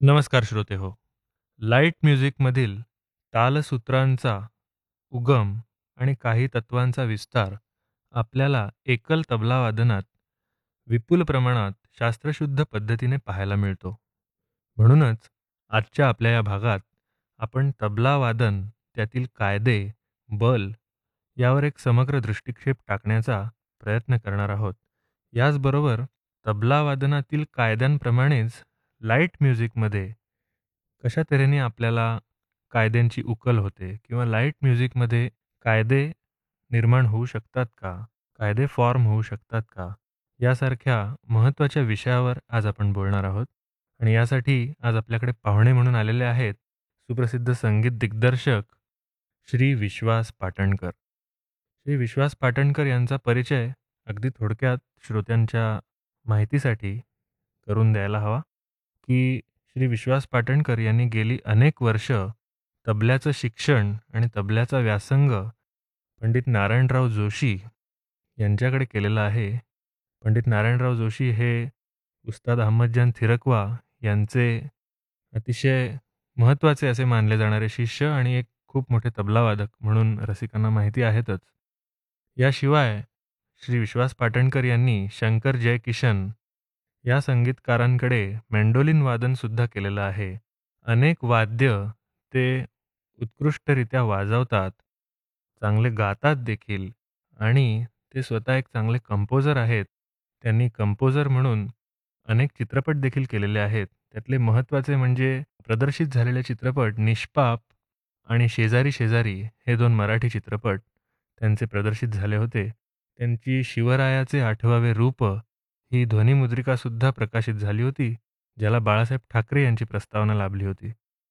नमस्कार श्रोते हो. लाईट म्युझिकमधील तालसूत्रांचा उगम आणि काही तत्वांचा विस्तार आपल्याला एकल तबला वादनात विपुल प्रमाणात शास्त्रशुद्ध पद्धतीने पाहायला मिळतो. म्हणूनच आजच्या आपल्या या भागात आपण तबला वादन, त्यातील कायदे, बल यावर एक समग्र दृष्टिक्षेप टाकण्याचा प्रयत्न करणार आहोत. याचबरोबर तबला वादनातील कायद्यांप्रमाणेच लाईट म्युझिकमध्ये कशा तऱ्हेने आपल्याला कायद्यांची उकल होते किंवा लाईट म्युझिकमध्ये कायदे निर्माण होऊ शकतात का? कायदे फॉर्म होऊ शकतात का? यासारख्या महत्त्वाच्या विषयावर आज आपण बोलणार आहोत आणि यासाठी आज आपल्याकडे पाहुणे म्हणून आलेले आहेत सुप्रसिद्ध संगीत दिग्दर्शक श्री विश्वास पाटणकर. श्री विश्वास पाटणकर यांचा परिचय अगदी थोडक्यात श्रोत्यांच्या माहितीसाठी करून द्यायला हवा, की श्री विश्वास पाटणकर यांनी गेली अनेक वर्ष तबल्याचं शिक्षण आणि तबल्याचा व्यासंग पंडित नारायणराव जोशी यांच्याकडे केलेला आहे. पंडित नारायणराव जोशी हे उस्ताद अहमदजान थिरकवा यांचे अतिशय महत्त्वाचे असे मानले जाणारे शिष्य आणि एक खूप मोठे तबलावादक म्हणून रसिकांना माहिती आहेतच. याशिवाय श्री विश्वास पाटणकर यांनी शंकर जयकिशन या संगीतकारांकडे मेंडोलिन वादनसुद्धा केलेलं आहे. अनेक वाद्य ते उत्कृष्टरित्या वाजवतात, चांगले गातात देखील आणि ते स्वतः एक चांगले कंपोजर आहेत. त्यांनी कंपोजर म्हणून अनेक चित्रपट देखील केलेले आहेत. त्यातले महत्त्वाचे म्हणजे प्रदर्शित झालेले चित्रपट निष्पाप आणि शेजारी शेजारी हे 2 मराठी चित्रपट त्यांचे प्रदर्शित झाले होते. त्यांची शिवरायाचे 8वावे रूप ही ध्वनिमुद्रिकासुद्धा प्रकाशित झाली होती, ज्याला बाळासाहेब ठाकरे यांची प्रस्तावना लाभली होती.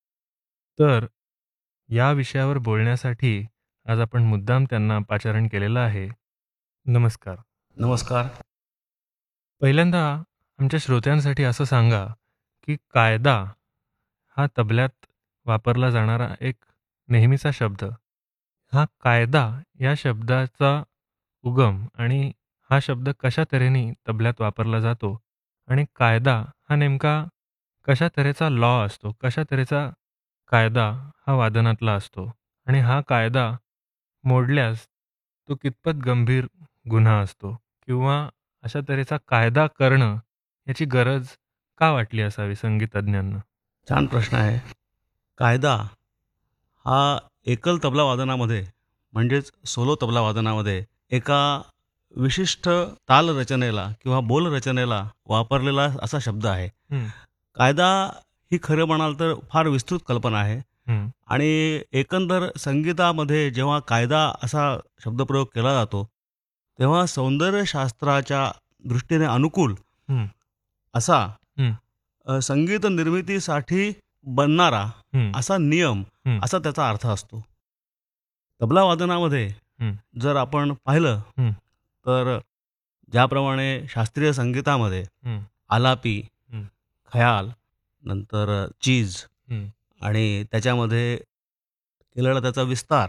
तर या विषयावर बोलण्यासाठी आज आपण मुद्दाम त्यांना पाचारण केलेलं आहे. नमस्कार. नमस्कार. पहिल्यांदा आमच्या श्रोत्यांसाठी असं सांगा, की कायदा हा तबल्यात वापरला जाणारा एक नेहमीचा शब्द. हा कायदा या शब्दाचा उगम आणि हा शब्द कशा तऱ्हेने तबल्यात वापरला जातो आणि कायदा हा नेमका कशा तऱ्हेचा लॉ असतो, कशा तऱ्हेचा कायदा हा वादनातला असतो आणि हा कायदा मोडल्यास तो कितपत गंभीर गुन्हा असतो किंवा अशा तऱ्हेचा कायदा करणं याची गरज का वाटली असावी संगीतज्ञांना? छान प्रश्न आहे. कायदा हा एकल तबला वादनामध्ये म्हणजेच सोलो तबला वादनामध्ये एका विशिष्ट ताल रचनेला किंवा बोल रचनेला वापरलेला असा शब्द आहे. कायदा ही खरं म्हणाल तर फार विस्तृत कल्पना आहे आणि एकंदर संगीतामध्ये जेव्हा कायदा असा शब्दप्रयोग केला जातो तेव्हा सौंदर्यशास्त्राच्या दृष्टीने अनुकूल असा संगीत निर्मितीसाठी बनणारा असा नियम असा त्याचा अर्थ असतो. तबला वादनामध्ये जर आपण पाहिलं तर ज्याप्रमाणे शास्त्रीय संगीतामध्ये आलापी, खयाल, नंतर चीज आणि त्याच्यामध्ये केलेला त्याचा विस्तार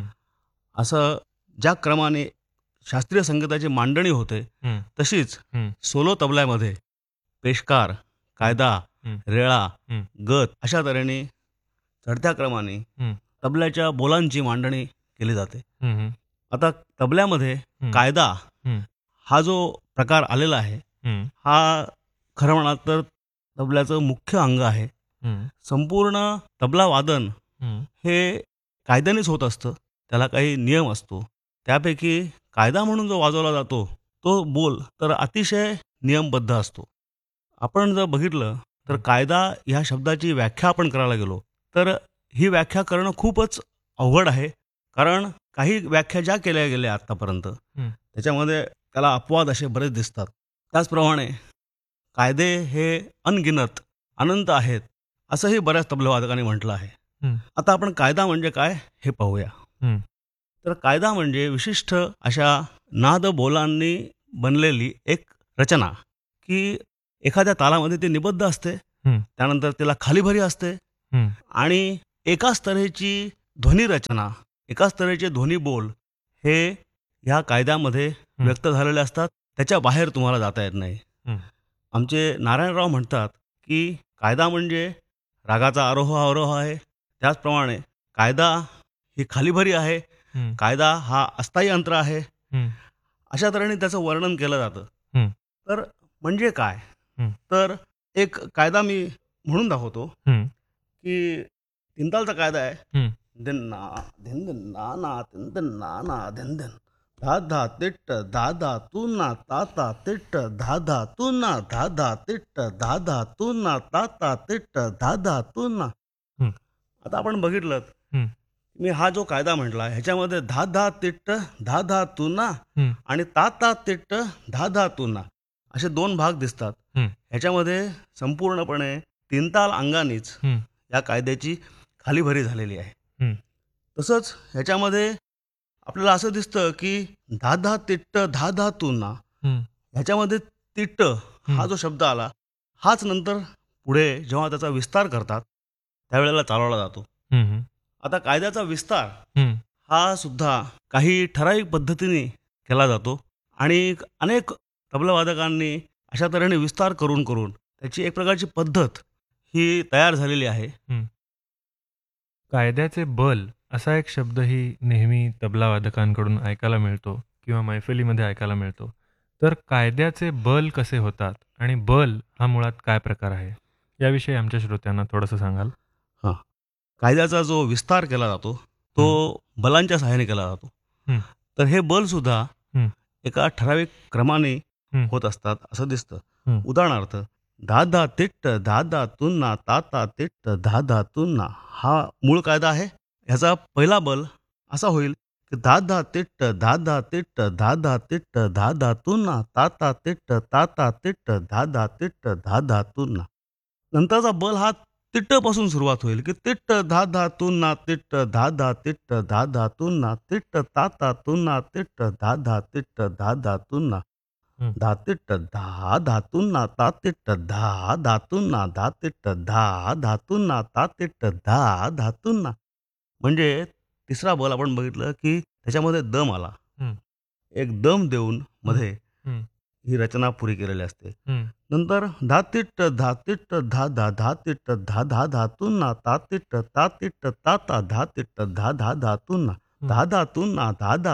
असं ज्या क्रमाने शास्त्रीय संगीताची मांडणी होते तशीच सोलो तबल्यामध्ये पेशकार, कायदा, रेळा, गत अशा तऱ्हेने चढत्या क्रमाने तबल्याच्या बोलांची मांडणी केली जाते. आता तबल्यामध्ये कायदा हा जो प्रकार आलेला आहे हा खरं म्हणाल तर तबल्याचं मुख्य अंग आहे. संपूर्ण तबला वादन हे कायद्यानेच होत असतं. त्याला काही नियम असतो. त्यापैकी कायदा म्हणून जो वाजवला जातो तो बोल तर अतिशय नियमबद्ध असतो. आपण जर बघितलं तर कायदा ह्या शब्दाची व्याख्या आपण करायला गेलो तर ही व्याख्या करणं खूपच अवघड आहे. कारण काही व्याख्या ज्या केल्या गेल्या आतापर्यंत त्याच्यामध्ये त्याला अपवाद असे बरेच दिसतात. त्याचप्रमाणे कायदे हे अनगिनत अनंत आहेत असंही बऱ्याच तबलावादकांनी म्हटलं आहे. आता आपण कायदा म्हणजे काय हे पाहूया. तर कायदा म्हणजे विशिष्ट अशा नाद बोलांनी बनलेली एक रचना की एखाद्या तालामध्ये ती निबद्ध असते, त्यानंतर त्याला खालीभरी असते आणि एकाच तऱ्हेची ध्वनी रचना, एकाच तऱ्हेचे ध्वनी बोल हे ह्या कायद्यामध्ये व्यक्त झालेले असतात. त्याच्या बाहेर तुम्हाला जाता येत नाही. आमचे नारायणराव म्हणतात की कायदा म्हणजे रागाचा आरोह अवरोह आहे. त्याचप्रमाणे कायदा ही खालीभरी आहे. हं, कायदा हा अस्थायी अंतर आहे. हं, अशा तऱ्हेने त्याचं वर्णन केलं जातं. हं, तर म्हणजे काय? हं, तर एक कायदा मी म्हणून दाखवतो, हं, की तीन कायदा आहे. हं, धिन्ना धिन धिन्ना ना धिन धिन्ना ना धिन धिन धा धा तिट्ट धा धा तू ना ता ता तिट्ट धा धा तू ना धा धा तिट्ट धा धा तू ना ता ता तिट्ट धा धा तू ना. हं, आता आपण बघितलं, हं, मी हा जो कायदा म्हटला ह्याच्यामध्ये धा धा तिट्ट धा धा तू ना हं, आणि ता ता तिट्ट धा धा तू ना असे दोन भाग दिसतात. हं, ह्याच्यामध्ये संपूर्णपणे तीन ताल अंगानेच हं, या कायद्याची खालीभरी झालेली आहे. हं, तसंच ह्याच्यामध्ये आपल्याला असं दिसतं की धा धा तिट्ट धा धा तू ना हं, ह्याच्यामध्ये तिट्ट हा जो शब्द आला हाच नंतर पुढे जेव्हा त्याचा विस्तार करतात त्यावेळेला चालवला जातो. हं, हं, आता कायद्याचा विस्तार हं, हा सुद्धा काही ठराविक पद्धतीने केला जातो आणि अनेक तबलावादकांनी अशा तऱ्हेने विस्तार करून करून त्याची एक प्रकारची पद्धत ही तयार झालेली आहे. हं. कायद्याचे बल असा एक शब्दही नेहमी तबलावादकांकडून ऐकायला मिळतो किंवा मैफिलीमध्ये ऐकायला मिळतो. तर कायद्याचे बल कसे होतात आणि बल हा मुळात काय प्रकार आहे? याविषयी आमच्या श्रोत्यांना थोडंसं सांगाल? हां, कायद्याचा जो विस्तार केला जातो तो हं, बलांच्या सहाय्याने केला जातो. हं, तर हे बल सुद्धा हं, एका ठराविक क्रमाने हं, होत असतात असं दिसतं. हं, उदाहरणार्थ धा तिट्ट धा तुन्ना ता तिट्ट धा तुन्ना हा मूळ कायदा आहे. ह्याचा पहिला बल असा होईल की धा तिट्ट तिट्ट तिट्ट तुन्ना ता तिट्ट तिट्ट तिट्ट तुन्ना. नंतरचा बल हा तिट्ट पासून सुरुवात होईल की तिट्ट तुन्ना तिट्ट तिट्ट तुन्ना तिट्ट तुन्ना तिट्ट तिट्ट तुन्ना हं, धातिट्ट धातूंना तातिट्ट धातूंना धातिट्ट धातूंना तातिट्ट धातूंना. म्हणजे तिसरा बल आपण बघितलं की त्याच्यामध्ये दम आला. हं, एक दम देऊन हं, मध्ये हं, ही रचना पुरी केलेली असते. हं, नंतर धातिट्ट धातिट्ट धातूंना तातिट्ट तातिट्ट धातिट्ट धातूंना हं, धातूंना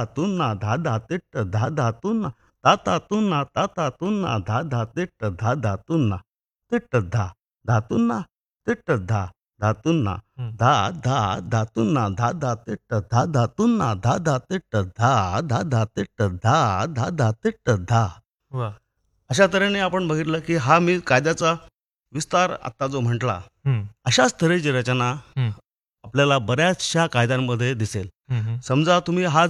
धातिट्ट धातूंना तातातूंना धातिट्ट धातूंना तिट्ट धातूंना तिट्ट धातूंना हं. धातूंना धातिट्ट धातूंना धातिट्ट धातिट्ट धातिट्ट वाह! अशा तऱ्हेने आपण बघितलं की हा मी कायद्याचा विस्तार आत्ता जो म्हटला हं, अशाच तऱ्हेची रचना हं, आपल्याला बऱ्याचशा कायद्यांमध्ये दिसेल. हं, हं. समजा तुम्ही हा